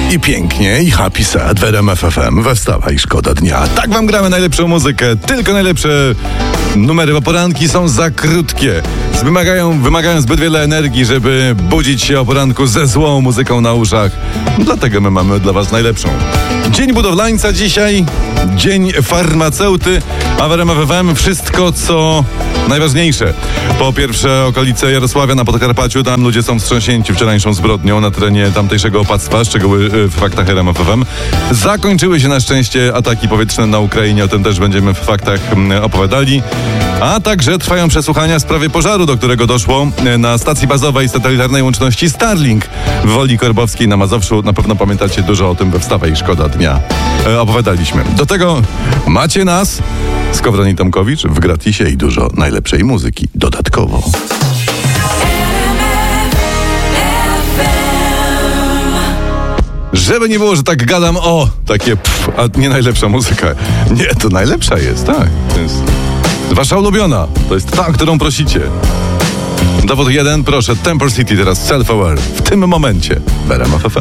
I pięknie, i happy sad w RMF FM. We Wstawaj i Szkoda Dnia. Tak wam gramy najlepszą muzykę, tylko najlepsze numery, bo poranki są za krótkie. Wymagają zbyt wiele energii, żeby budzić się o poranku ze złą muzyką na uszach. Dlatego my mamy dla was najlepszą. Dzień budowlańca dzisiaj, dzień farmaceuty, a w RMF FM wszystko, co najważniejsze. Po pierwsze, okolice Jarosławia na Podkarpaciu, tam ludzie są wstrząśnięci wczorajszą zbrodnią na terenie tamtejszego opactwa, szczegóły w faktach RMF FM. Zakończyły się na szczęście ataki powietrzne na Ukrainie, o tym też będziemy w faktach opowiadali. A także trwają przesłuchania w sprawie pożaru, do którego doszło na stacji bazowej satelitarnej łączności Starlink w Woli Korbowskiej na Mazowszu. Na pewno pamiętacie dużo o tym we Wstawaj i Szkoda Dnia. Opowiadaliśmy. Do tego macie nas, Skowron i Tomkowicz, w gratisie i dużo najlepszej muzyki dodatkowo. Żeby nie było, że tak gadam, takie a nie najlepsza muzyka. Nie, to najlepsza jest, tak. To jest wasza ulubiona. To jest ta, którą prosicie. Dowód 1, proszę, Temple City teraz, Self Aware. W tym momencie w RMF FM.